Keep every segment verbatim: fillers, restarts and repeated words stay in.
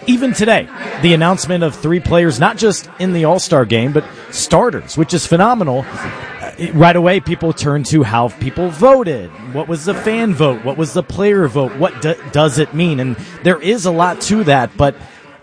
even today, the announcement of three players, not just in the All-Star game, but starters, which is phenomenal. Right away, people turn to how people voted. What was the fan vote? What was the player vote? What do, does it mean? And there is a lot to that, but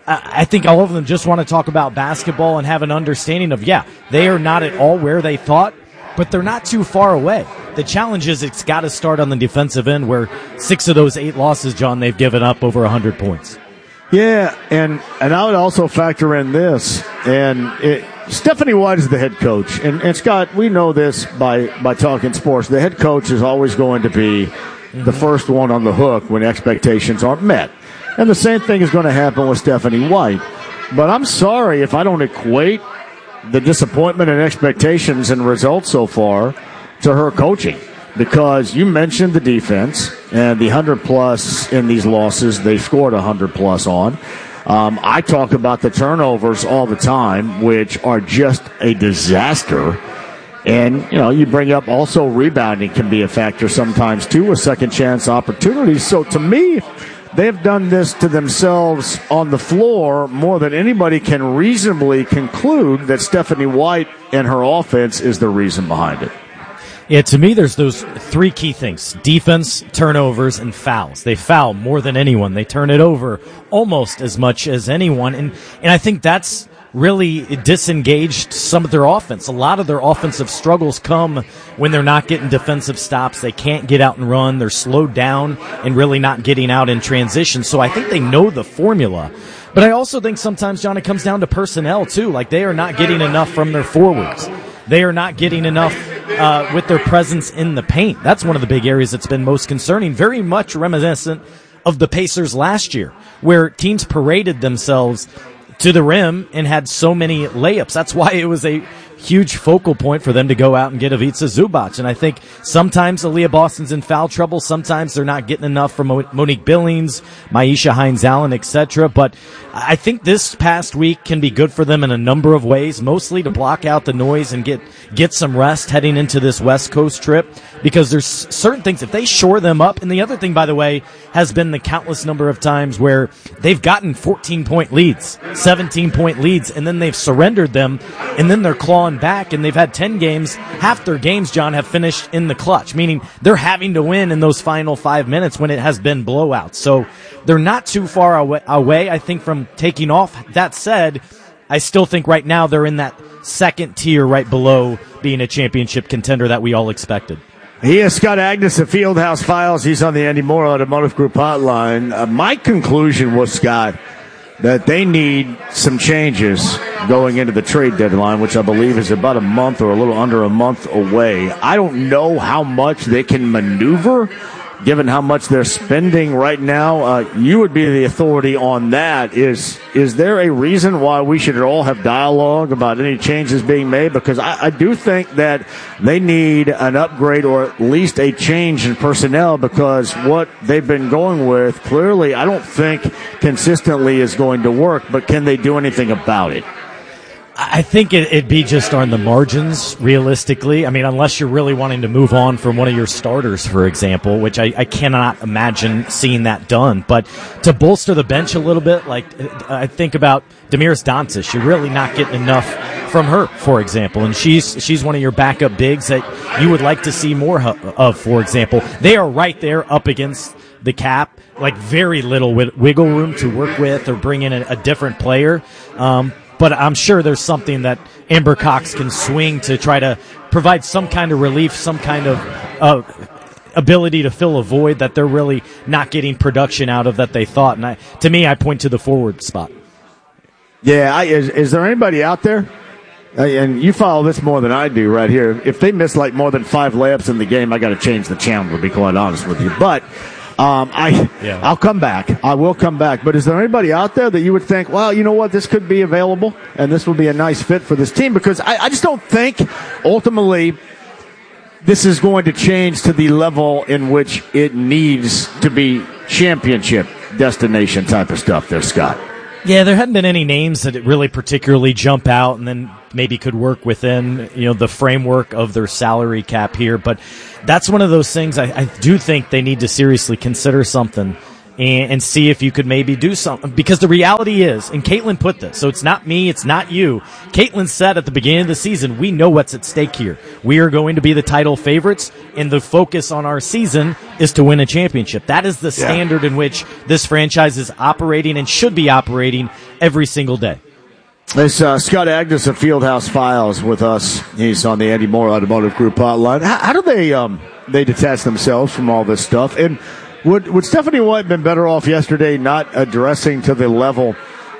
I think all of them just want to talk about basketball and have an understanding of, yeah, they are not at all where they thought, but they're not too far away. The challenge is it's got to start on the defensive end, where six of those eight losses, John, they've given up over one hundred points. Yeah, and, and I would also factor in this, and it, Stephanie White is the head coach, and, and Scott, we know this by, by talking sports. The head coach is always going to be mm-hmm. the first one on the hook when expectations aren't met. And the same thing is going to happen with Stephanie White. But I'm sorry if I don't equate the disappointment and expectations and results so far to her coaching. Because you mentioned the defense and the one hundred plus in these losses, they scored one hundred plus on. Um, I talk about the turnovers all the time, which are just a disaster. And, you know, you bring up also rebounding can be a factor sometimes, too, with second chance opportunities. So to me, they've done this to themselves on the floor more than anybody can reasonably conclude that Stephanie White and her offense is the reason behind it. Yeah, to me, there's those three key things: defense, turnovers, and fouls. They foul more than anyone. They turn it over almost as much as anyone. And, and I think that's really disengaged some of their offense. A lot of their offensive struggles come when they're not getting defensive stops. They can't get out and run. They're slowed down and really not getting out in transition. So I think they know the formula. But I also think sometimes, John, it comes down to personnel, too. Like, they are not getting enough from their forwards. They are not getting enough uh, with their presence in the paint. That's one of the big areas that's been most concerning. Very much reminiscent of the Pacers last year, where teams paraded themselves to the rim and had so many layups. That's why it was a huge focal point for them to go out and get Ivica Zubac. And I think sometimes Aaliyah Boston's in foul trouble. Sometimes they're not getting enough from Monique Billings, Maisha Hines-Allen, et cetera. But I think this past week can be good for them in a number of ways, mostly to block out the noise and get, get some rest heading into this West Coast trip, because there's certain things, if they shore them up. And the other thing, by the way, has been the countless number of times where they've gotten fourteen-point leads, seventeen-point leads, and then they've surrendered them, and then they're clawing back, and they've had ten games. Half their games, John, have finished in the clutch, meaning they're having to win in those final five minutes when it has been blowouts. So they're not too far away, away, I think, from taking off. That said, I still think right now they're in that second tier right below being a championship contender that we all expected. He is Scott Agness of Fieldhouse Files. He's on the Andy Moore Automotive Group hotline. Uh, my conclusion was, Scott, that they need some changes going into the trade deadline, which I believe is about a month or a little under a month away. I don't know how much they can maneuver, given how much they're spending right now. Uh, you would be the authority on that. Is is there a reason why we should all have dialogue about any changes being made? Because I, I do think that they need an upgrade or at least a change in personnel, because what they've been going with, clearly, I don't think consistently is going to work. But can they do anything about it? I think it, it'd be just on the margins, realistically. I mean, unless you're really wanting to move on from one of your starters, for example, which I, I cannot imagine seeing that done. But to bolster the bench a little bit, like I think about Damiris Doncic, you're really not getting enough from her, for example. And she's she's one of your backup bigs that you would like to see more of, for example. They are right there up against the cap, like very little wiggle room to work with or bring in a, a different player. Um, But I'm sure there's something that Amber Cox can swing to try to provide some kind of relief, some kind of uh, ability to fill a void that they're really not getting production out of that they thought. And I, to me, I point to the forward spot. Yeah, I, is, is there anybody out there? Uh, and you follow this more than I do right here. If they miss like more than five layups in the game, I got to change the channel, to be quite honest with you. But Um, I, yeah. I'll come back. I will come back. But is there anybody out there that you would think, well, you know what, this could be available and this would be a nice fit for this team? Because I, I just don't think ultimately this is going to change to the level in which it needs to be championship destination type of stuff there, Scott. Yeah, there hadn't been any names that really particularly jump out and then maybe could work within, you know, the framework of their salary cap here. But that's one of those things I, I do think they need to seriously consider something. and, and see if you could maybe do something. Because the reality is, and Caitlin put this, so it's not me, it's not you. Caitlin said at the beginning of the season, we know what's at stake here. We are going to be the title favorites, and the focus on our season is to win a championship. That is the Yeah. standard in which this franchise is operating and should be operating every single day. It's uh, Scott Agnes of Fieldhouse Files with us. He's on the Andy Moore Automotive Group hotline. How, how do they um, they detach themselves from all this stuff? And would would Stephanie White been better off yesterday not addressing to the level,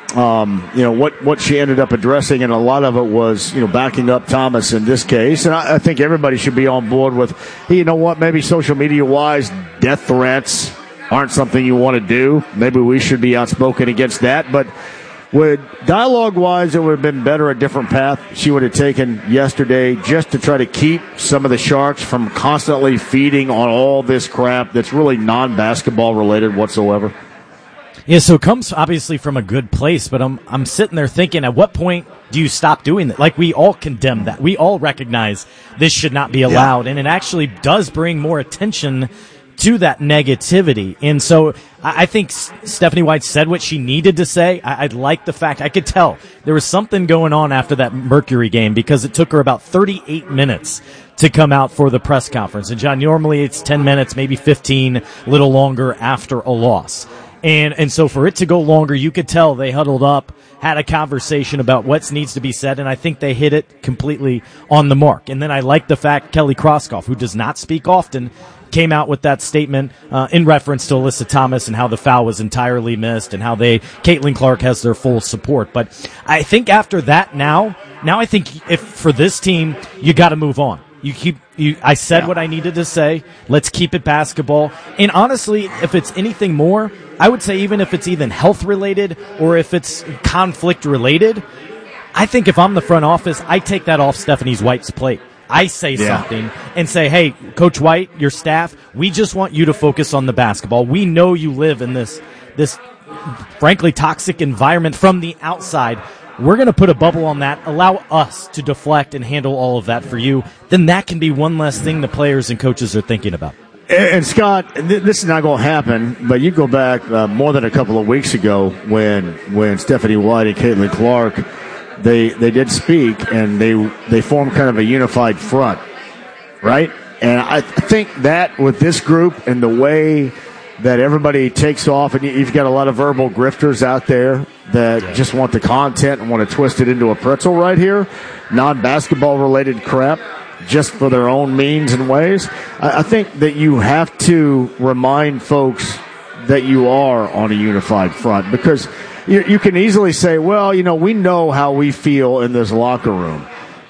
um, you know, what, what she ended up addressing? And a lot of it was, you know, backing up Thomas in this case. And I, I think everybody should be on board with, hey, you know what, maybe social media wise, death threats aren't something you want to do. Maybe we should be outspoken against that. But would dialogue-wise, it would have been better a different path she would have taken yesterday just to try to keep some of the Sharks from constantly feeding on all this crap that's really non-basketball related whatsoever? Yeah, so it comes obviously from a good place, but I'm I'm sitting there thinking, at what point do you stop doing that? Like, we all condemn that. We all recognize this should not be allowed, yeah. And it actually does bring more attention to that negativity. And so I think Stephanie White said what she needed to say. I, I like the fact, I could tell there was something going on after that Mercury game, because it took her about thirty-eight minutes to come out for the press conference. And John, normally it's ten minutes, maybe fifteen, a little longer after a loss. And and so for it to go longer, you could tell they huddled up, had a conversation about what needs to be said, and I think they hit it completely on the mark. And then I like the fact Kelly Kroskoff, who does not speak often, came out with that statement uh, in reference to Alyssa Thomas and how the foul was entirely missed and how they, Caitlin Clark has their full support. But I think after that now, now I think if for this team, you got to move on. You keep, you, I said yeah. what I needed to say. Let's keep it basketball. And honestly, if it's anything more, I would say even if it's even health related or if it's conflict related, I think if I'm the front office, I take that off Stephanie White's plate. I say yeah. something and say, hey, Coach White, your staff, we just want you to focus on the basketball. We know you live in this, this frankly toxic environment from the outside. We're going to put a bubble on that, allow us to deflect and handle all of that for you. Then that can be one less thing the players and coaches are thinking about. And, and Scott, th- this is not going to happen, but you go back uh, more than a couple of weeks ago when when Stephanie White and Caitlin Clark, They they did speak, and they they formed kind of a unified front, right? And I think that with this group and the way that everybody takes off, and you've got a lot of verbal grifters out there that yeah. just want the content and want to twist it into a pretzel right here, non-basketball related crap, just for their own means and ways. I, I think that you have to remind folks that you are on a unified front, because You, you can easily say, well, you know, we know how we feel in this locker room.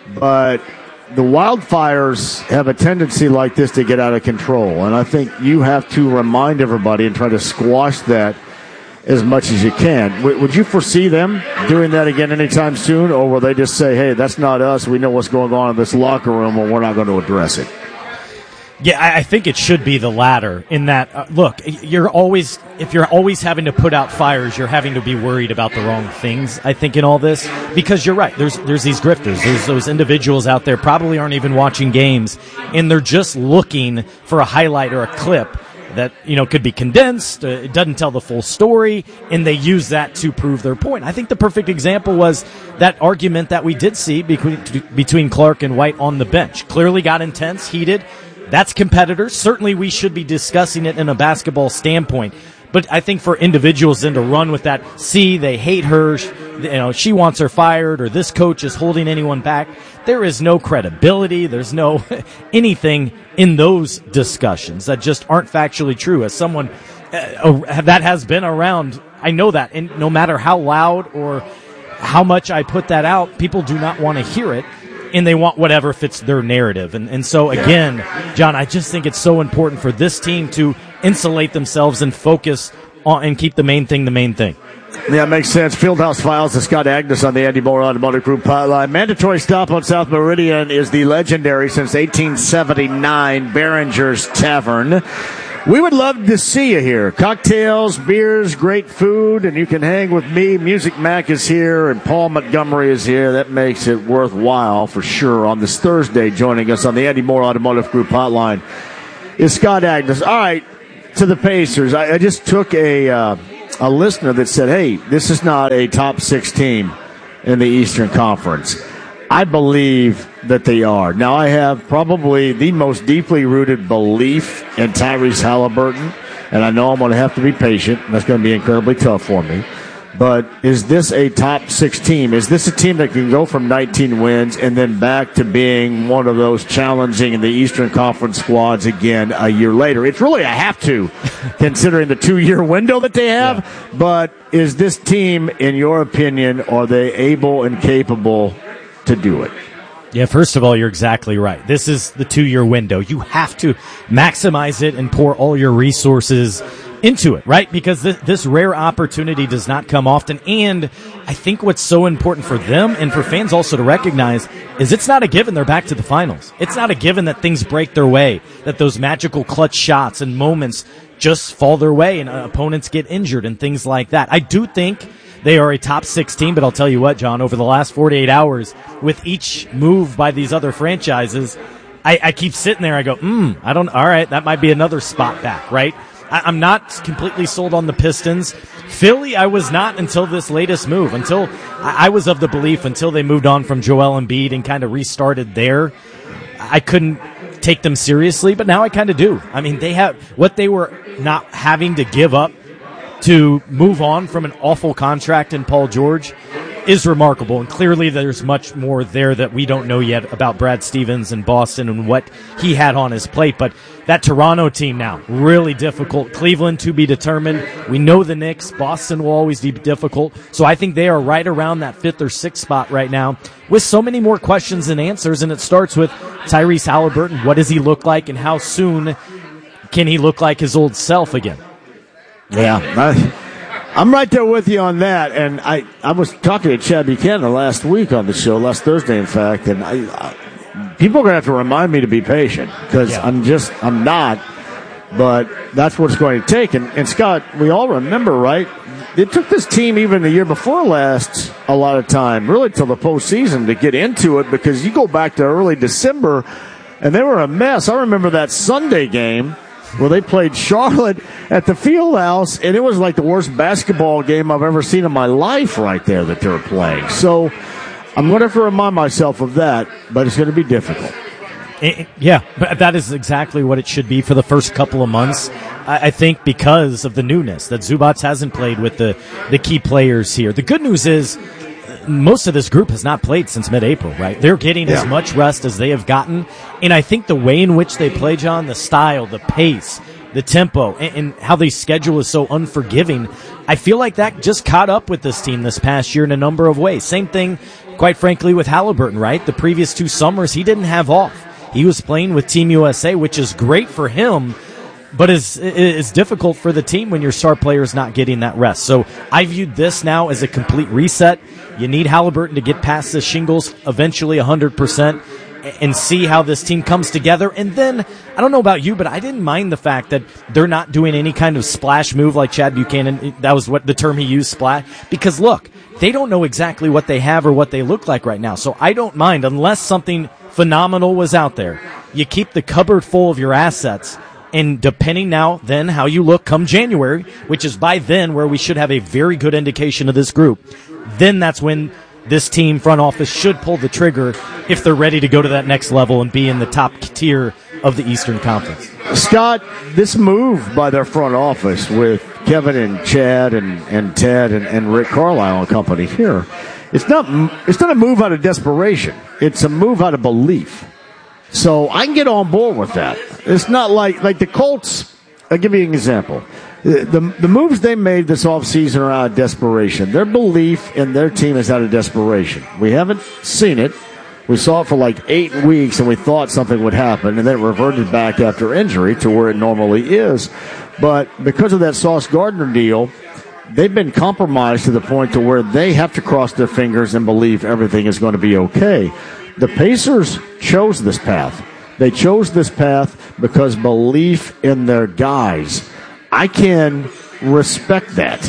But the wildfires have a tendency like this to get out of control. And I think you have to remind everybody and try to squash that as much as you can. W- would you foresee them doing that again anytime soon? Or will they just say, hey, that's not us. We know what's going on in this locker room, and we're not going to address it? Yeah, I think it should be the latter in that, uh, look, you're always, if you're always having to put out fires, you're having to be worried about the wrong things, I think, in all this. Because you're right, there's there's these grifters, there's those individuals out there probably aren't even watching games, and they're just looking for a highlight or a clip that, you know, could be condensed, uh, it doesn't tell the full story, and they use that to prove their point. I think the perfect example was that argument that we did see between, between Clark and White on the bench. Clearly got intense, heated. That's competitors. Certainly we should be discussing it in a basketball standpoint. But I think for individuals then to run with that, see, they hate her, you know, she wants her fired, or this coach is holding anyone back, there is no credibility. There's no anything in those discussions that just aren't factually true. As someone uh, that has been around, I know that. And no matter how loud or how much I put that out, people do not want to hear it. And they want whatever fits their narrative. And and so, again, John, I just think it's so important for this team to insulate themselves and focus on and keep the main thing the main thing. Yeah, it makes sense. Fieldhouse Files to Scott Agnes on the Andy Moore Automotive Group hotline. Mandatory stop on South Meridian is the legendary, since eighteen seventy-nine, Behringer's Tavern. We would love to see you here. Cocktails, beers, great food, and you can hang with me. Music Mac is here, and Paul Montgomery is here. That makes it worthwhile for sure. On this Thursday, joining us on the Andy Moore Automotive Group hotline is Scott Agnes. All right, to the Pacers, I, I just took a uh, a listener that said, hey, this is not a top six team in the Eastern Conference. I believe that they are. Now, I have probably the most deeply rooted belief in Tyrese Halliburton, and I know I'm going to have to be patient, and that's going to be incredibly tough for me. But is this a top six team? Is this a team that can go from nineteen wins and then back to being one of those challenging in the Eastern Conference squads again a year later? It's really a have to, considering the two-year window that they have. Yeah. But is this team, in your opinion, are they able and capable to do it? Yeah, first of all, you're exactly right. This is the two-year window. You have to maximize it and pour all your resources into it, right? Because this, this rare opportunity does not come often. And I think what's so important for them and for fans also to recognize is it's not a given they're back to the finals. It's not a given that things break their way, that those magical clutch shots and moments just fall their way and uh, opponents get injured and things like that. I do think they are a top six team, but I'll tell you what, John, over the last forty-eight hours, with each move by these other franchises, I, I keep sitting there. I go, hmm, I don't, all right, that might be another spot back, right? I, I'm not completely sold on the Pistons. Philly, I was not until this latest move, until I, I was of the belief until they moved on from Joel Embiid and kind of restarted there. I couldn't take them seriously, but now I kind of do. I mean, they have what they were not having to give up to move on from an awful contract in Paul George is remarkable, and clearly there's much more there that we don't know yet about Brad Stevens and Boston and what he had on his plate. But that Toronto team now, really difficult. Cleveland to be determined. We know the Knicks. Boston will always be difficult. So I think they are right around that fifth or sixth spot right now with so many more questions than answers, and it starts with Tyrese Halliburton. What does he look like, and how soon can he look like his old self again? Yeah, I, I'm right there with you on that. And I, I was talking to Chad Buchanan last week on the show, last Thursday, in fact, and I, I, people are going to have to remind me to be patient because yeah. I'm just, I'm not, but that's what it's going to take. And, and Scott, we all remember, right? It took this team even the year before last a lot of time, really till the postseason, to get into it, because you go back to early December and they were a mess. I remember that Sunday game where they played Charlotte at the Fieldhouse, and it was like the worst basketball game I've ever seen in my life right there that they were playing. So I'm going to have to remind myself of that, but it's going to be difficult. It, yeah, but that is exactly what it should be for the first couple of months. I, I think because of the newness that Zubac hasn't played with the, the key players here. The good news is most of this group has not played since mid-April, right? They're getting yeah. as much rest as they have gotten. And I think the way in which they play, John, the style, the pace, the tempo, and, and how they schedule is so unforgiving, I feel like that just caught up with this team this past year in a number of ways. Same thing, quite frankly, with Halliburton, right? The previous two summers, he didn't have off. He was playing with Team U S A, which is great for him, but is is difficult for the team when your star player is not getting that rest. So I viewed this now as a complete reset. You need Halliburton to get past the shingles eventually one hundred percent and see how this team comes together. And then, I don't know about you, but I didn't mind the fact that they're not doing any kind of splash move like Chad Buchanan. That was what the term he used, splash. Because, look, they don't know exactly what they have or what they look like right now. So I don't mind, unless something phenomenal was out there. You keep the cupboard full of your assets. And depending now then how you look come January, which is by then where we should have a very good indication of this group, then that's when this team front office should pull the trigger if they're ready to go to that next level and be in the top tier of the Eastern Conference. Scott, this move by their front office with Kevin and Chad and, and Ted and, and Rick Carlisle and company here, it's not, it's not a move out of desperation. It's a move out of belief. So I can get on board with that. It's not like, like the Colts. I'll give you an example. The, the, the moves they made this offseason are out of desperation. Their belief in their team is out of desperation. We haven't seen it. We saw it for like eight weeks, and we thought something would happen, and then it reverted back after injury to where it normally is. But because of that Sauce Gardner deal, they've been compromised to the point to where they have to cross their fingers and believe everything is going to be okay. The Pacers chose this path. They chose this path because belief in their guys. I can respect that.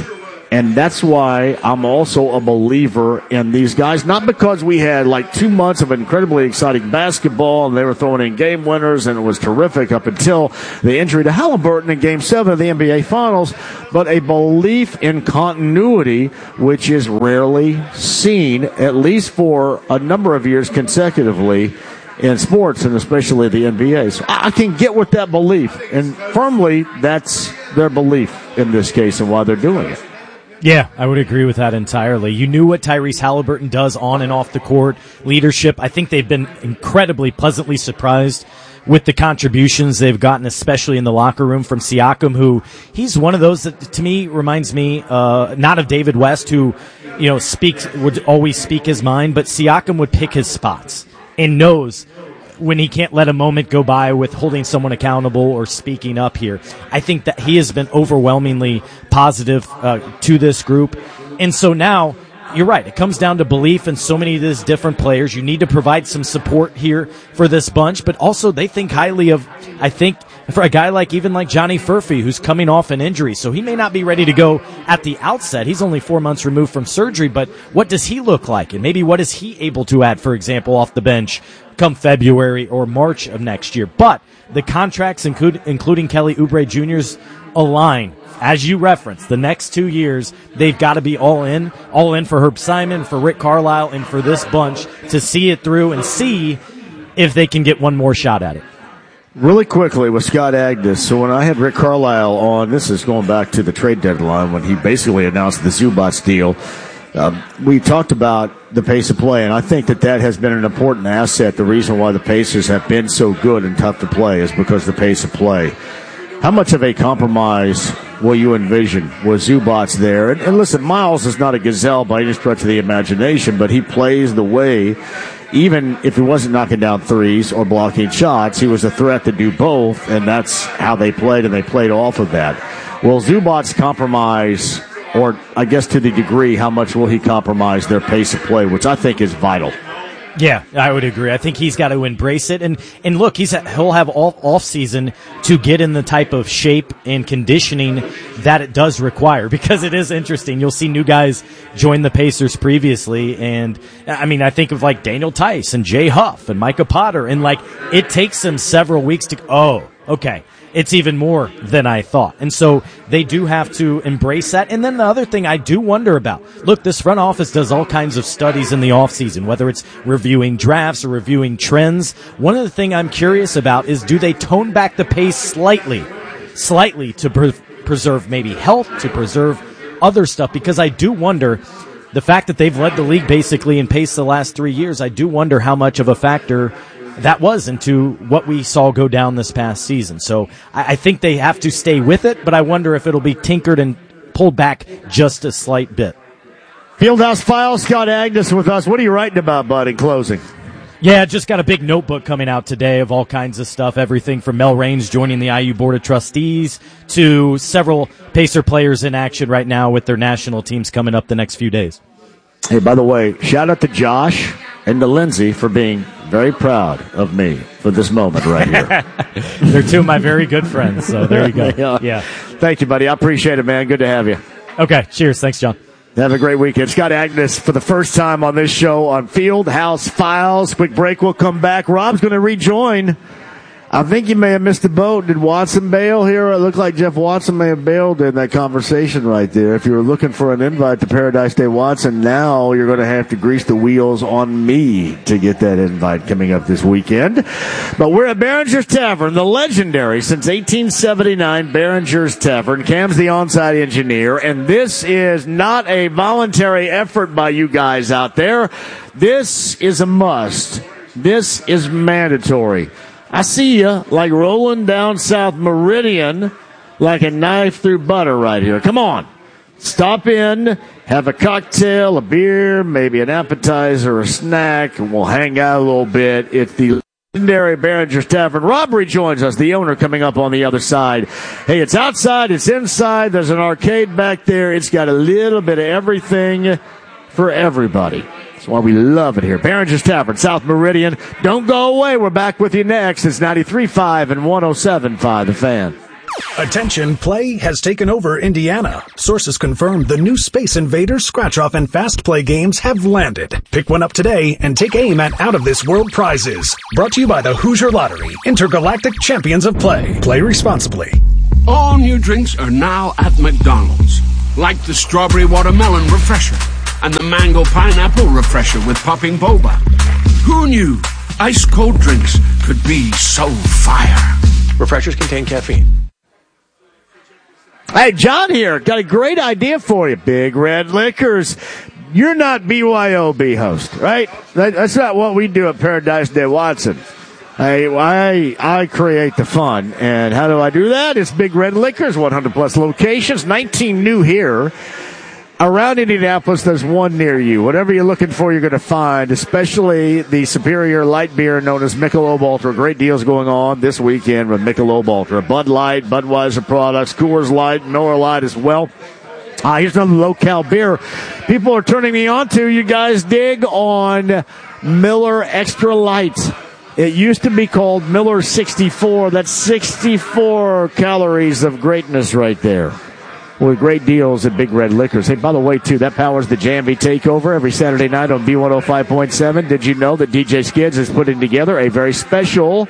And that's why I'm also a believer in these guys. Not because we had like two months of incredibly exciting basketball and they were throwing in game winners and it was terrific up until the injury to Halliburton in Game seven of the N B A Finals, but a belief in continuity, which is rarely seen, at least for a number of years consecutively in sports, and especially the N B A. So I can get with that belief, and firmly that's their belief in this case and why they're doing it. Yeah, I would agree with that entirely. You knew what Tyrese Halliburton does on and off the court, leadership. I think they've been incredibly pleasantly surprised with the contributions they've gotten, especially in the locker room from Siakam, who he's one of those that to me reminds me uh, not of David West, who you know speaks would always speak his mind, but Siakam would pick his spots and knows when he can't let a moment go by with holding someone accountable or speaking up here. I think that he has been overwhelmingly positive uh, to this group. And so now, you're right, it comes down to belief in so many of these different players. You need to provide some support here for this bunch, but also they think highly of, I think, for a guy like even like Johnny Furphy, who's coming off an injury. So he may not be ready to go at the outset. He's only four months removed from surgery, but what does he look like? And maybe what is he able to add, for example, off the bench come February or March of next year? But the contracts, include, including Kelly Oubre Junior's, align. As you referenced, the next two years, they've got to be all in, all in for Herb Simon, for Rick Carlisle, and for this bunch to see it through and see if they can get one more shot at it. Really quickly with Scott Agnes, so when I had Rick Carlisle on, this is going back to the trade deadline when he basically announced the Zubats deal, um, we talked about the pace of play, and I think that that has been an important asset. The reason why the Pacers have been so good and tough to play is because of the pace of play. How much of a compromise will you envision with Zubats there? And, and listen, Miles is not a gazelle by any stretch of the imagination, but he plays the way, even if he wasn't knocking down threes or blocking shots, he was a threat to do both, and that's how they played, and they played off of that. Will Zubats compromise, or I guess to the degree, how much will he compromise their pace of play, which I think is vital? Yeah, I would agree. I think he's got to embrace it. And, and look, he's he'll have all off season to get in the type of shape and conditioning that it does require, because it is interesting. You'll see new guys join the Pacers previously. And I mean, I think of like Daniel Tice and Jay Huff and Micah Potter. And like, it takes them several weeks to, oh, okay. It's even more than I thought. And so they do have to embrace that. And then the other thing I do wonder about, look, this front office does all kinds of studies in the offseason, whether it's reviewing drafts or reviewing trends. One of the things I'm curious about is, do they tone back the pace slightly, slightly to pre- preserve maybe health, to preserve other stuff? Because I do wonder, the fact that they've led the league basically in pace the last three years, I do wonder how much of a factor that was into what we saw go down this past season. So I, I think they have to stay with it, but I wonder if it'll be tinkered and pulled back just a slight bit. Fieldhouse Files, Scott Agnes with us. What are you writing about, bud, in closing? Yeah, just got a big notebook coming out today of all kinds of stuff, everything from Mel Raines joining the I U Board of Trustees to several Pacer players in action right now with their national teams coming up the next few days. Hey, by the way, shout out to Josh and to Lindsay for being very proud of me for this moment right here. They're two of my very good friends, so there you go. yeah. yeah. Thank you, buddy. I appreciate it, man. Good to have you. Okay, cheers. Thanks, John. Have a great weekend. Scott Agnes for the first time on this show on Fieldhouse Files. Quick break. We'll come back. Rob's going to rejoin. I think you may have missed the boat. Did Watson bail here? It looked like Jeff Watson may have bailed in that conversation right there. If you were looking for an invite to Paradise Day Watson, now you're going to have to grease the wheels on me to get that invite coming up this weekend. But we're at Behringer's Tavern, the legendary since eighteen seventy-nine Behringer's Tavern. Cam's the on-site engineer, and this is not a voluntary effort by you guys out there. This is a must. This is mandatory. I see you like rolling down South Meridian like a knife through butter right here. Come on. Stop in, have a cocktail, a beer, maybe an appetizer or a snack, and we'll hang out a little bit. It's the legendary Behringer's Tavern. Rob rejoins us, the owner, coming up on the other side. Hey, it's outside, it's inside. There's an arcade back there. It's got a little bit of everything for everybody. That's why we love it here. Behringer's Tavern, South Meridian. Don't go away. We're back with you next. It's ninety-three point five and one oh seven point five The Fan. Attention, play has taken over Indiana. Sources confirm the new Space Invaders, Scratch-Off, and Fast Play games have landed. Pick one up today and take aim at out-of-this-world prizes. Brought to you by the Hoosier Lottery, intergalactic champions of play. Play responsibly. All new drinks are now at McDonald's, like the Strawberry Watermelon Refresher and the Mango Pineapple Refresher with popping boba. Who knew ice-cold drinks could be so fire? Refreshers contain caffeine. Hey, John here. Got a great idea for you. Big Red Liquors. You're not B Y O B host, right? That, that's not what we do at Paradise Day Watson. I, I, I create the fun. And how do I do that? It's Big Red Liquors, one hundred plus locations, nineteen new here. Around Indianapolis, there's one near you. Whatever you're looking for, you're going to find, especially the superior light beer known as Michelob Ultra. Great deals going on this weekend with Michelob Ultra. Bud Light, Budweiser products, Coors Light, Miller Lite as well. Uh, here's another local beer people are turning me on to. You guys dig on Miller Extra Light. It used to be called Miller sixty-four. That's sixty-four calories of greatness right there. With great deals at Big Red Liquors. Hey, by the way, too, that powers the J M V Takeover every Saturday night on B one oh five point seven. Did you know that D J Skids is putting together a very special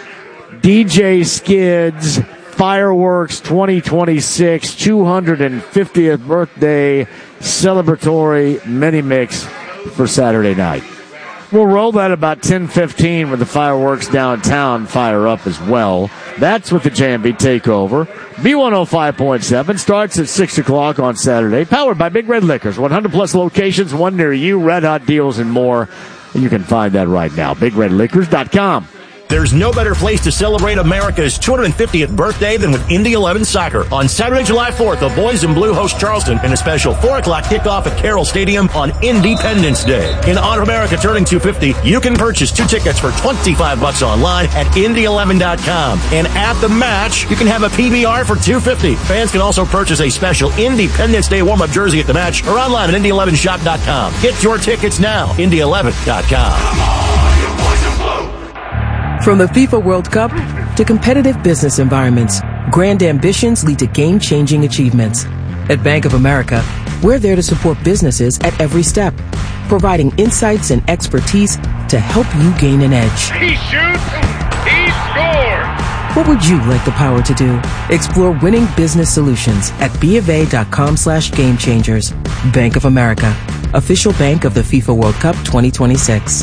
D J Skids Fireworks twenty twenty-six two hundred fiftieth birthday celebratory mini mix for Saturday night? We'll roll that about ten fifteen with the fireworks downtown fire up as well. That's with the J M B Takeover. B one oh five point seven starts at six o'clock on Saturday. Powered by Big Red Liquors. one hundred plus locations, one near you, red hot deals and more. You can find that right now. big red liquors dot com. There's no better place to celebrate America's two hundred fiftieth birthday than with Indy eleven Soccer. On Saturday, July fourth, the Boys in Blue host Charleston in a special four o'clock kickoff at Carroll Stadium on Independence Day. In honor of America turning two fifty, you can purchase two tickets for twenty-five bucks online at indy eleven dot com. And at the match, you can have a P B R for two hundred fifty dollars. Fans can also purchase a special Independence Day warm-up jersey at the match or online at indy eleven shop dot com. Get your tickets now, indy eleven dot com. Come on, you Boys in Blue! From the FIFA World Cup to competitive business environments, grand ambitions lead to game-changing achievements. At Bank of America, we're there to support businesses at every step, providing insights and expertise to help you gain an edge. He shoots, he scores! What would you like the power to do? Explore winning business solutions at BofA.com slash game changers. Bank of America, official bank of the FIFA World Cup twenty twenty-six.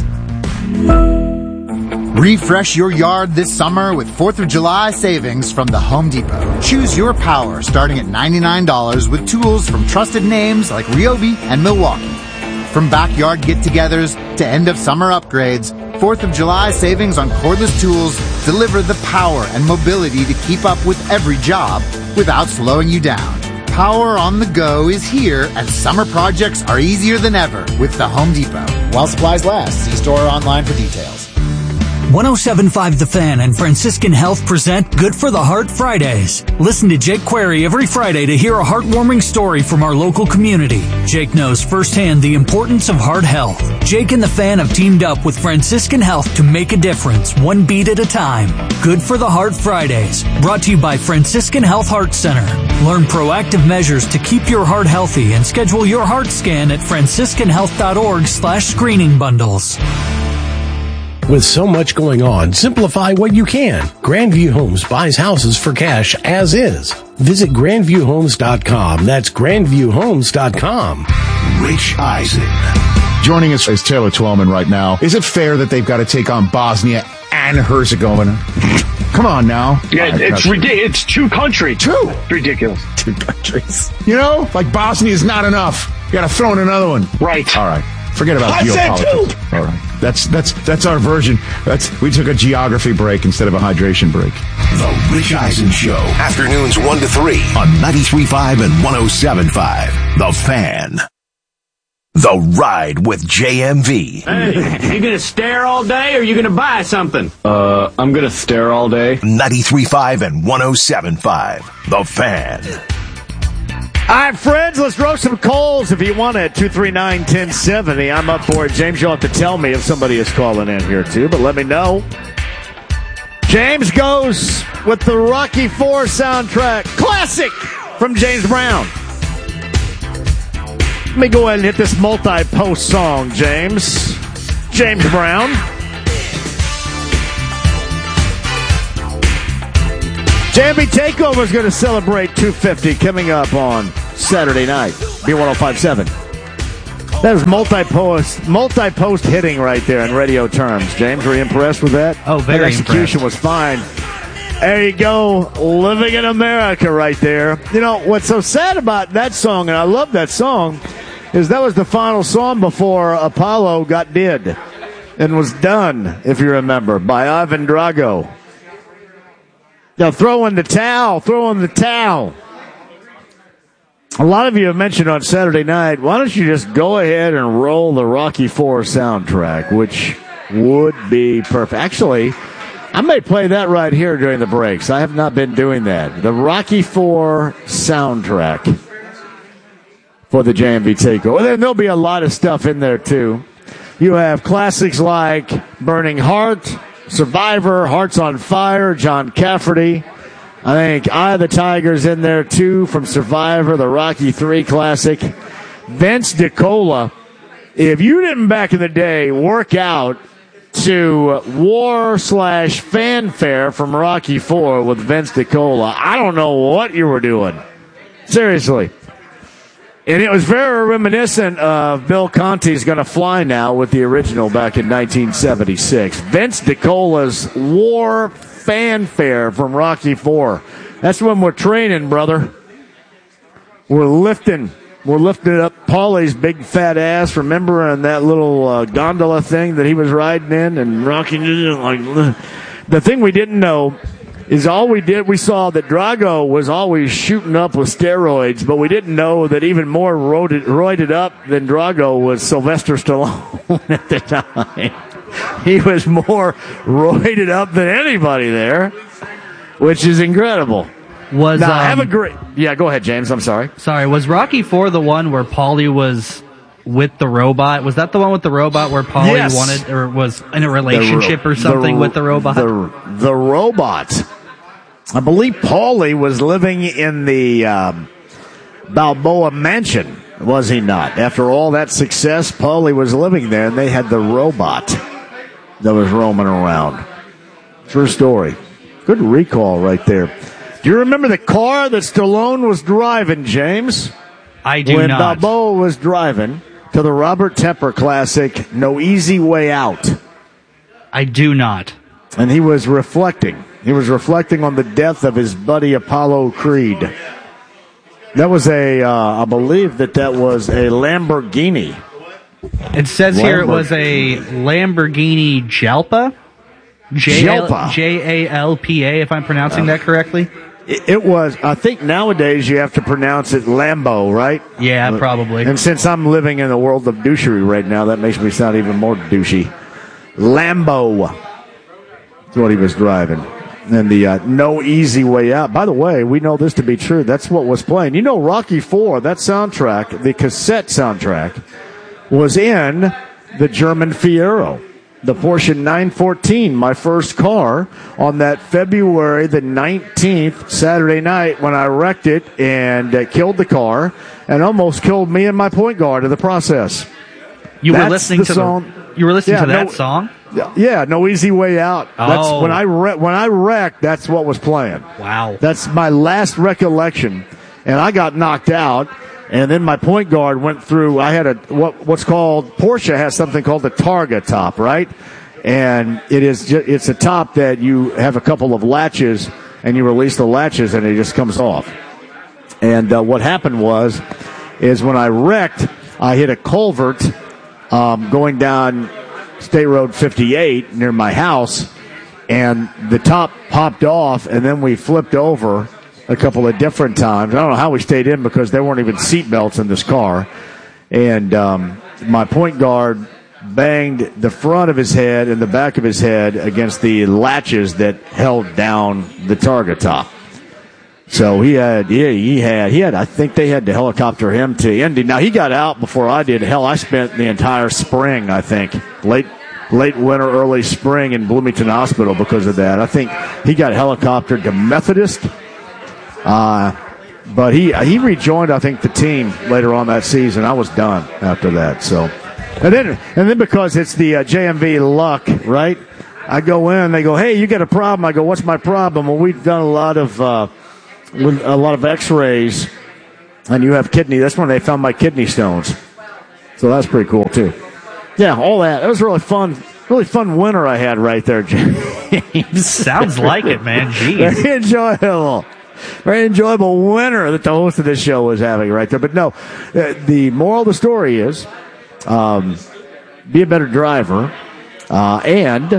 Refresh your yard this summer with fourth of July savings from the Home Depot. Choose your power starting at ninety-nine dollars with tools from trusted names like Ryobi and Milwaukee. From backyard get-togethers to end-of-summer upgrades, fourth of July savings on cordless tools deliver the power and mobility to keep up with every job without slowing you down. Power on the go is here, and summer projects are easier than ever with the Home Depot. While supplies last, see store or online for details. one oh seven point five The Fan and Franciscan Health present Good for the Heart Fridays. Listen to Jake Query every Friday to hear a heartwarming story from our local community. Jake knows firsthand the importance of heart health. Jake and The Fan have teamed up with Franciscan Health to make a difference, one beat at a time. Good for the Heart Fridays, brought to you by Franciscan Health Heart Center. Learn proactive measures to keep your heart healthy and schedule your heart scan at franciscan health dot org slash screening bundles. With so much going on, simplify what you can. Grandview Homes buys houses for cash as is. Visit grandview homes dot com. That's grandview homes dot com. Rich Eisen. Joining us is Taylor Twellman right now. Is it fair that they've got to take on Bosnia and Herzegovina? Come on now. Yeah, it's ridiculous. It's two countries. Two. It's ridiculous. Two countries. You know, like Bosnia is not enough. You got to throw in another one. Right. All right. Forget about I geopolitics. said two. All right. That's that's that's our version. That's we took a geography break instead of a hydration break. The Rich Eisen Show. Afternoons one to three on ninety-three point five and one oh seven point five. The Fan. The Ride with J M V. Hey, you gonna stare all day or you gonna buy something? Uh, I'm gonna stare all day. ninety-three point five and one oh seven point five. The Fan. All right, friends, let's roast some coals if you want it. two three nine, one oh seven oh. I'm up for it. James, you'll have to tell me if somebody is calling in here, too, but let me know. James goes with the Rocky four soundtrack. Classic from James Brown. Let me go ahead and hit this multi-post song, James. James Brown. J M V Takeover is going to celebrate two fifty coming up on Saturday night. B one oh five point seven. That was multi-post, multi-post hitting right there in radio terms. James, were you impressed with that? Oh, very that execution impressed. was fine. There you go, Living in America right there. You know, what's so sad about that song, and I love that song, is that was the final song before Apollo got dead and was done, if you remember, by Ivan Drago. Now, throw in the towel, throw in the towel. A lot of you have mentioned on Saturday night, why don't you just go ahead and roll the Rocky four soundtrack, which would be perfect. Actually, I may play that right here during the breaks. I have not been doing that. The Rocky four soundtrack for the J M V Takeover. And then there'll be a lot of stuff in there, too. You have classics like Burning Heart, Survivor, Hearts on Fire, John Cafferty. I think Eye of the Tiger's in there, too, from Survivor, the Rocky three classic. Vince DiCola. If you didn't back in the day work out to War slash Fanfare from Rocky four with Vince DiCola, I don't know what you were doing. Seriously. And it was very reminiscent of Bill Conti's Gonna Fly Now with the original back in nineteen seventy-six. Vince DiCola's War Fanfare from Rocky four. That's when we're training, brother. We're lifting. We're lifting up Paulie's big fat ass, remember, and that little uh, gondola thing that he was riding in and rocking. Like, the thing we didn't know is all we did, we saw that Drago was always shooting up with steroids, but we didn't know that even more roided, roided up than Drago was Sylvester Stallone at the time. He was more roided up than anybody there, which is incredible. Was now, um, have a great. Yeah, go ahead, James. I'm sorry. Sorry, was Rocky four the one where Paulie was with the robot? Was that the one with the robot where Paulie Yes. wanted or was in a relationship The ro- or something the- with the robot? The, the robot. I believe Paulie was living in the um, Balboa Mansion, was he not? After all that success, Paulie was living there, and they had the robot that was roaming around. True story. Good recall right there. Do you remember the car that Stallone was driving, James? I do when not. When Balboa was driving to the Robert Tepper classic, No Easy Way Out. I do not. And he was reflecting. He was reflecting on the death of his buddy Apollo Creed. That was a, uh, I believe that that was a Lamborghini. It says here it was a Lamborghini Jalpa. Jalpa. J A L P A, if I'm pronouncing that correctly. It, it was, I think nowadays you have to pronounce it Lambo, right? Yeah, probably. And since I'm living in the world of douchery right now, that makes me sound even more douchey. Lambo. That's what he was driving. And the uh, No Easy Way Out. By the way, we know this to be true. That's what was playing. You know, Rocky four, that soundtrack, the cassette soundtrack, was in the German Fiero, the Porsche nine fourteen, my first car, on that February the nineteenth, Saturday night, when I wrecked it and uh, killed the car and almost killed me and my point guard in the process. You That's were listening the to song. the, you were listening Yeah, to that no- song? Yeah, No Easy Way Out. That's Oh. when I re- when I wrecked, that's what was playing. Wow. That's my last recollection. And I got knocked out, and then my point guard went through. I had a what what's called Porsche has something called the Targa top, right? And it is ju- it's a top that you have a couple of latches, and you release the latches, and it just comes off. And uh, what happened was, is when I wrecked, I hit a culvert um, going down State Road fifty-eight near my house, and the top popped off, and then we flipped over a couple of different times. I don't know how we stayed in because there weren't even seat belts in this car. And um, my point guard banged the front of his head and the back of his head against the latches that held down the Targa top. So he had, yeah, he had, he had, I think they had to helicopter him to Indy. Now, he got out before I did. Hell, I spent the entire spring, I think, late late winter, early spring in Bloomington Hospital because of that. I think he got helicoptered to Methodist, uh, but he he rejoined, I think, the team later on that season. I was done after that. So, and then and then because it's the uh, J M V Luck, right? I go in, they go, "Hey, you got a problem?" I go, "What's my problem?" Well, we've done a lot of uh, a lot of X-rays, and you have kidney. That's when they found my kidney stones. So that's pretty cool too. Yeah, all that. It was really fun. Really fun winter I had right there, James. Sounds like it, man. Jeez. Very enjoyable. Very enjoyable winter that the host of this show was having right there. But no, uh, the moral of the story is um, be a better driver. Uh, and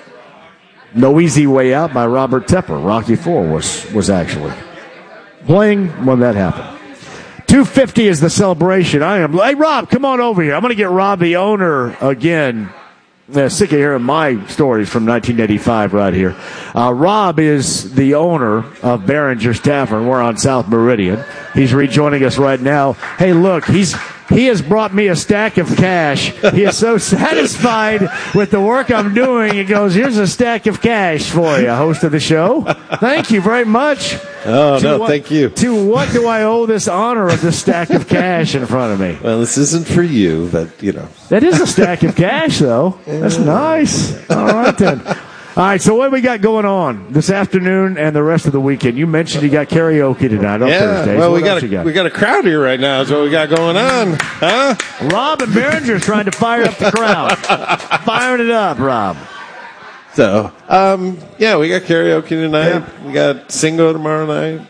No Easy Way Out by Robert Tepper. Rocky Four was, was actually playing when that happened. two fifty is the celebration. I am. Hey, Rob, come on over here. I'm going to get Rob, the owner, again. Uh, sick of hearing my stories from nineteen eighty-five right here. Uh, Rob is the owner of Behringer's Tavern. We're on South Meridian. He's rejoining us right now. Hey, look, he's he has brought me a stack of cash. He is so satisfied with the work I'm doing. He goes, "Here's a stack of cash for you, host of the show. Thank you very much." Oh, to no, what, thank you. To what do I owe this honor of this stack of cash in front of me? Well, this isn't for you, but, you know. That is a stack of cash, though. That's nice. All right, then. All right, so what do we got going on this afternoon and the rest of the weekend? You mentioned you got karaoke tonight on yeah, Thursdays. well, what we got, a, got we got a crowd here right now is what we got going on. Huh? Rob and Behringer's trying to fire up the crowd. Firing it up, Rob. So, um, yeah, we got karaoke tonight. Yeah. We got Singo tomorrow night.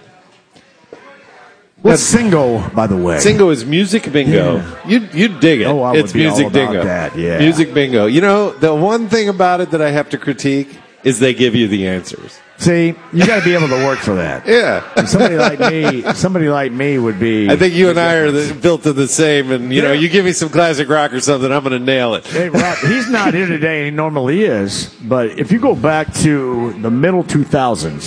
What's Singo, by the way? Singo is music bingo. Yeah. You you dig it. Oh, I it's would be music all about bingo. that, yeah. Music bingo. You know, the one thing about it that I have to critique is they give you the answers. See, you got to be able to work for that. Yeah. Somebody like me, somebody like me would be. I think you and I are the, built to the same, and you Yeah. know, you give me some classic rock or something, I'm going to nail it. Hey, Rob, he's not here today. He normally is, but if you go back to the middle two thousands,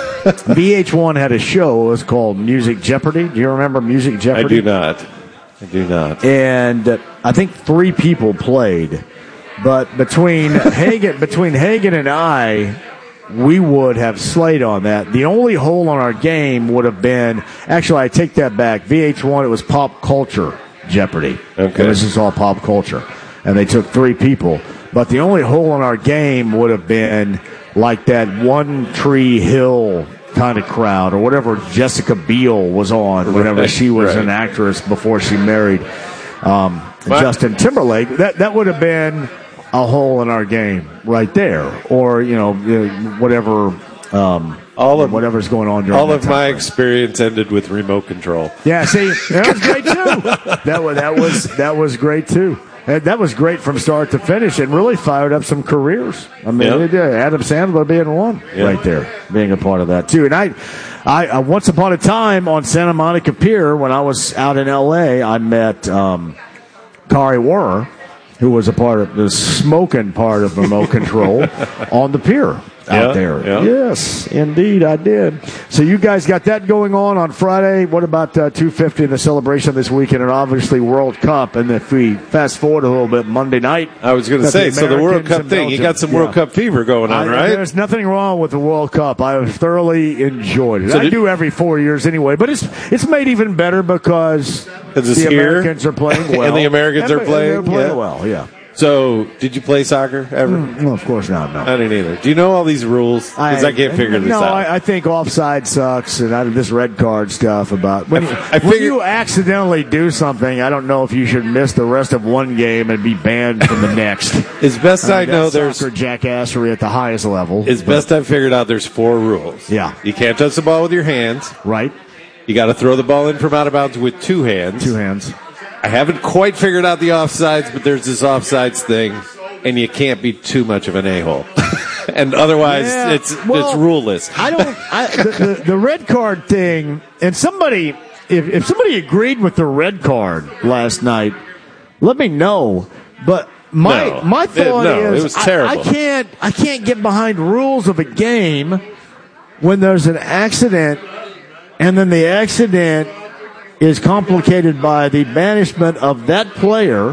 V H one had a show. It was called Music Jeopardy. Do you remember Music Jeopardy? I do not. I do not. And uh, I think three people played, but between Hagen, between Hagen and I, we would have slayed on that. The only hole on our game would have been, actually, I take that back. V H one, it was Pop Culture Jeopardy. Okay. And this is all pop culture. And they took three people. But the only hole in our game would have been like that One Tree Hill kind of crowd, or whatever Jessica Biel was on whenever Right, she was right. an actress before she married um, My- Justin Timberlake. That that would have been a hole in our game right there, or you know uh, whatever um, all of whatever's going on during all that of time my frame. experience ended with remote control. Yeah, see, that was great too. That was that was that was great too. And that was great from start to finish, and really fired up some careers. I mean, Yep. it did. Adam Sandler being one Yep. right there, being a part of that too. And I, I uh, once upon a time on Santa Monica Pier, when I was out in L A, I met um, Kari Werner, who was a part of the smoking part of remote control on the pier out Yeah, there. yeah. Yes, indeed, I did. So you guys got that going on on Friday. What about uh, two fifty and the celebration this weekend, and obviously World Cup? And if we fast forward a little bit, Monday night. I was going to got say, the so the World Americans Cup and thing, you Belgium. got some World Yeah. Cup fever going on, I- right? There's nothing wrong with the World Cup. I have thoroughly enjoyed it. So I did- do every four years anyway, but it's it's made even better because 'Cause it's the here, Americans are playing well. and the Americans And are they- They're playing, playing yeah. well, yeah. So, did you play soccer ever? No, of course not, no. I didn't either. Do you know all these rules? Because I, can't figure this no, out. I, I think offside sucks, and I, this red card stuff about when, you, I when figure- you accidentally do something. I don't know if you should miss the rest of one game and be banned from the next. As best I mean, know, that's there's soccer jackassery at the highest level. As best I've figured out, there's four rules. Yeah. You can't touch the ball with your hands. Right. You got to throw the ball in from out of bounds with two hands. Two hands. I haven't quite figured out the offsides, but there's this offsides thing, and you can't be too much of an a-hole. And otherwise, Yeah, it's well, it's ruleless. I don't. I, the, the, the red card thing, and somebody, if, if somebody agreed with the red card last night, let me know. But my No. my It- thought no, is, it was I- terrible. I, can't I can't get behind rules of a game when there's an accident, and then the accident is complicated by the banishment of that player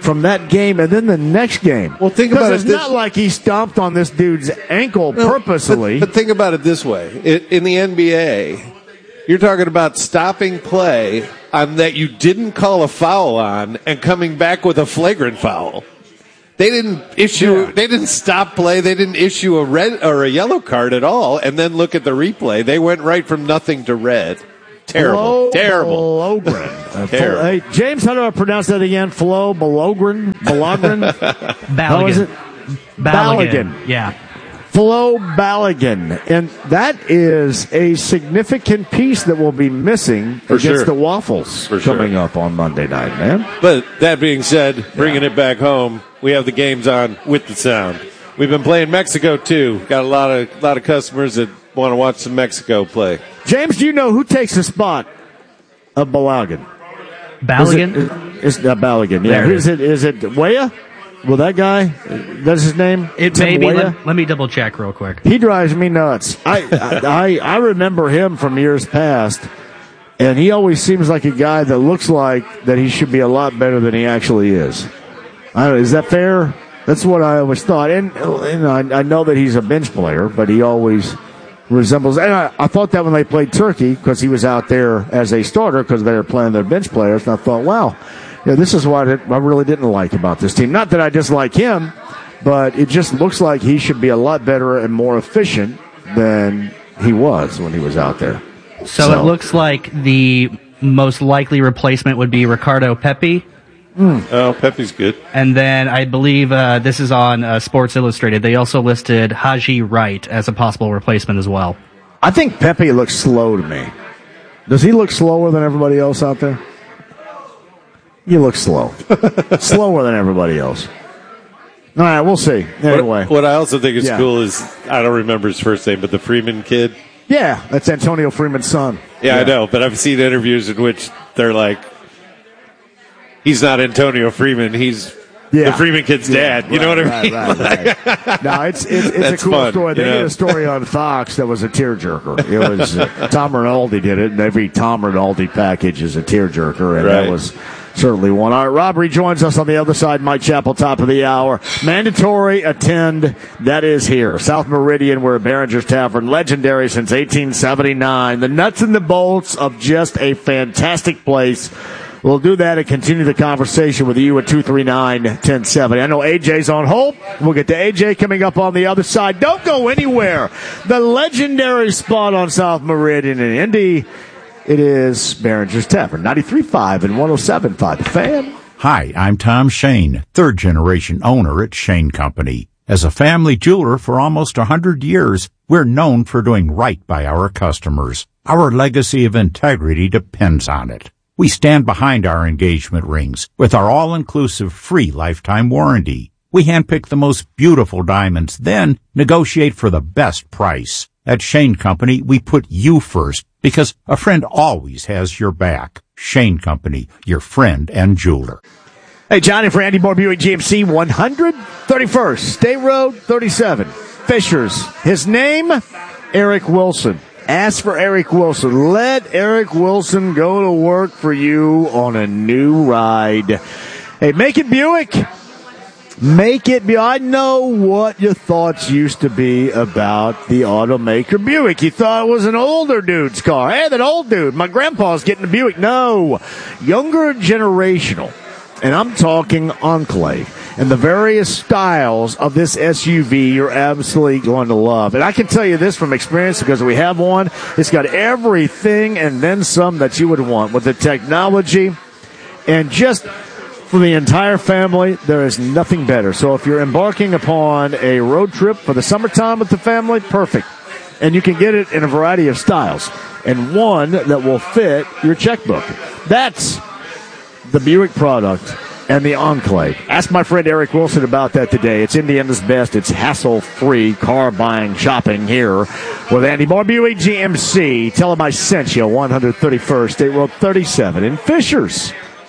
from that game and then the next game. Well, think about it. It's This, not like he stomped on this dude's ankle No, purposely. But, but think about it this way. It, in the N B A, you're talking about stopping play on that you didn't call a foul on and coming back with a flagrant foul. They didn't issue, Yeah. they didn't stop play, they didn't issue a red or a yellow card at all, and then look at the replay. They went right from nothing to red. Terrible. Flo Terrible. Bologren. Uh, Terrible. Hey, James, how do I pronounce that again? Flo Bologren? Bologren? How is it? Balogun. Yeah. Flo Balogun. And that is a significant piece that will be missing For against sure. the Waffles For sure. coming up on Monday night, man. But that being said, bringing it back home, we have the games on with the sound. We've been playing Mexico too. Got a lot of lot of customers that want to watch some Mexico play. James, do you know who takes the spot of Balogun? Balogun? Is it, is, uh, Balogun, yeah. There it Is it, is it Weah? Well, that guy, that's his name? It Tim may be. Weah? Let, let me double check real quick. He drives me nuts. I, I I remember him from years past, and he always seems like a guy that looks like that he should be a lot better than he actually is. I don't, is that fair? That's what I always thought. And, and I, I know that he's a bench player, but he always resembles. And I, I thought that when they played Turkey, because he was out there as a starter because they were playing their bench players, and I thought, wow. Yeah, this is what I really didn't like about this team. Not that I dislike him, but it just looks like he should be a lot better and more efficient than he was when he was out there. So, so. It looks like the most likely replacement would be Ricardo Pepi. Mm. Oh, Pepe's good. And then I believe uh, this is on uh, Sports Illustrated. They also listed Haji Wright as a possible replacement as well. I think Pepe looks slow to me. Does he look slower than everybody else out there? You look slow. Slower than everybody else. All right, we'll see. Anyway. What, what I also think is yeah. cool is, I don't remember his first name, but the Freeman kid. Yeah, that's Antonio Freeman's son. Yeah, yeah. I know, but I've seen interviews in which they're like, he's not Antonio Freeman, he's yeah. the Freeman kid's yeah, dad. Right, you know what I mean? Right, right, right. No, it's, it's, it's a cool fun, story. They you know? did a story on Fox that was a tearjerker. It was uh, Tom Rinaldi did it, and every Tom Rinaldi package is a tearjerker, and right. that was certainly one. All right, Rob rejoins us on the other side. Mike Chappell, top of the hour. Mandatory attend. That is here. South Meridian, we're at Behringer's Tavern. Legendary since eighteen seventy-nine. The nuts and the bolts of just a fantastic place. We'll do that and continue the conversation with you at two three nine, one oh seven oh. I know A J's on hold. We'll get to A J coming up on the other side. Don't go anywhere. The legendary spot on South Meridian in Indy. It is Behringer's Tavern, ninety-three point five and one oh seven point five. The Fan. Hi, I'm Tom Shane, third-generation owner at Shane Company. As a family jeweler for almost one hundred years, we're known for doing right by our customers. Our legacy of integrity depends on it. We stand behind our engagement rings with our all-inclusive free lifetime warranty. We handpick the most beautiful diamonds, then negotiate for the best price. At Shane Company, we put you first because a friend always has your back. Shane Company, your friend and jeweler. Hey, Johnny, for Andy Moore Buick G M C, one thirty-first State Road thirty-seven. Fishers. His name, Eric Wilson. Ask for Eric Wilson. Let Eric Wilson go to work for you on a new ride. Hey, make it Buick. Make it be. I know what your thoughts used to be about the automaker Buick. You thought it was an older dude's car. Hey, that old dude, my grandpa's getting a Buick. No, younger generational. And I'm talking Enclave. And the various styles of this S U V you're absolutely going to love. And I can tell you this from experience because we have one. It's got everything and then some that you would want with the technology and just for the entire family, there is nothing better. So if you're embarking upon a road trip for the summertime with the family, perfect. And you can get it in a variety of styles. And one that will fit your checkbook. That's the Buick product and the Enclave. Ask my friend Eric Wilson about that today. It's Indiana's best. It's hassle-free car buying shopping here with Andy Moore Buick G M C. Tell him I sent you one thirty-first State Road thirty-seven in Fishers.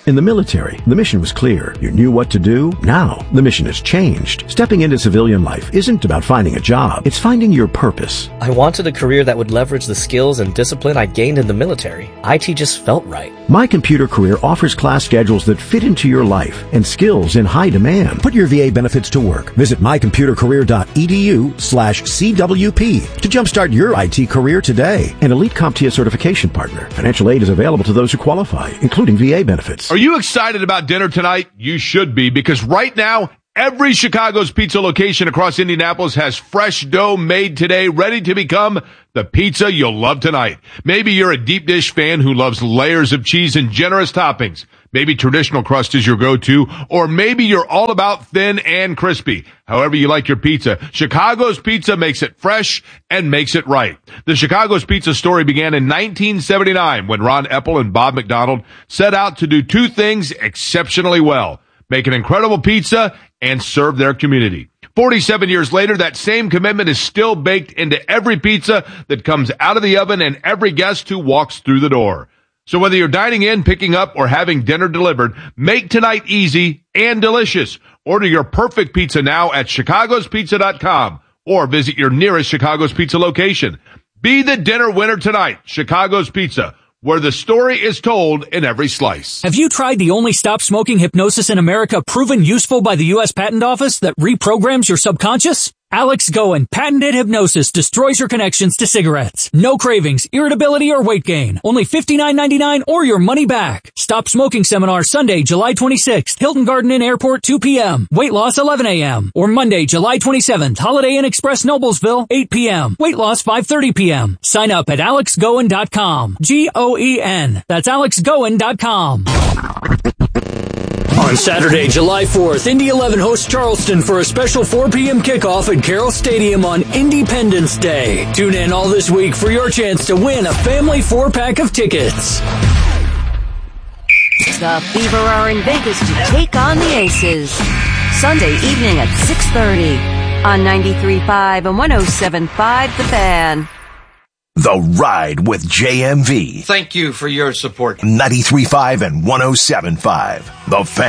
In the military, the mission was clear. You knew what to do. Now, the mission has changed. Stepping into civilian life isn't about finding a job. It's finding your purpose. I wanted a career that would leverage the skills and discipline I gained in the military. I T just felt right. My Computer Career offers class schedules that fit into your life and skills in high demand. Put your V A benefits to work. Visit mycomputercareer.edu slash CWP to jumpstart your I T career today. An Elite CompTIA certification partner. Financial aid is available to those who qualify, including V A benefits. Are you excited about dinner tonight? You should be, because right now, every Chicago's Pizza location across Indianapolis has fresh dough made today, ready to become the pizza you'll love tonight. Maybe you're a deep dish fan who loves layers of cheese and generous toppings. Maybe traditional crust is your go-to, or maybe you're all about thin and crispy. However you like your pizza, Chicago's Pizza makes it fresh and makes it right. The Chicago's Pizza story began in nineteen seventy-nine when Ron Epple and Bob McDonald set out to do two things exceptionally well: make an incredible pizza and serve their community. forty-seven years later, that same commitment is still baked into every pizza that comes out of the oven and every guest who walks through the door. So whether you're dining in, picking up, or having dinner delivered, make tonight easy and delicious. Order your perfect pizza now at chicagos pizza dot com or visit your nearest Chicago's Pizza location. Be the dinner winner tonight. Chicago's Pizza, where the story is told in every slice. Have you tried the only stop smoking hypnosis in America proven useful by the U S Patent Office that reprograms your subconscious? Alex Goen patented hypnosis destroys your connections to cigarettes. No cravings, irritability, or weight gain. Only fifty-nine ninety-nine or your money back. Stop Smoking Seminar Sunday, July twenty-sixth, Hilton Garden Inn Airport, two p.m. Weight loss, eleven a.m. Or Monday, July twenty-seventh, Holiday Inn Express Noblesville, eight p.m. Weight loss, five thirty p.m. Sign up at alex goen dot com. G O E N. That's alex goen dot com. On Saturday, July fourth, Indy eleven hosts Charleston for a special four p.m. kickoff at Carroll Stadium on Independence Day. Tune in all this week for your chance to win a family four-pack of tickets. The Fever are in Vegas to take on the Aces. Sunday evening at six thirty on ninety-three point five and one oh seven point five The Fan. The Ride with J M V. Thank you for your support. ninety-three point five and one oh seven point five The Fan.